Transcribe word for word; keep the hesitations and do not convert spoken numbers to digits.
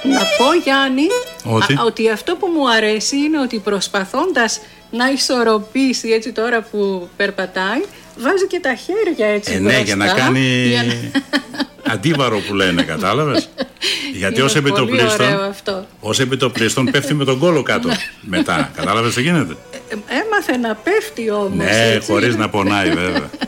Να πω, Γιάννη, ότι? Α, ότι αυτό που μου αρέσει είναι ότι προσπαθώντας να ισορροπήσει έτσι τώρα που περπατάει, βάζει και τα χέρια έτσι ε, μπροστά. Ναι, για να κάνει για... αντίβαρο που λένε, κατάλαβες. Γιατί ως επιτοπλίστων, ως επιτοπλίστων πέφτει με τον κόλο κάτω μετά. Κατάλαβες τι γίνεται. Ε, έμαθε να πέφτει όμως. Ναι, έτσι. χωρίς να πονάει βέβαια.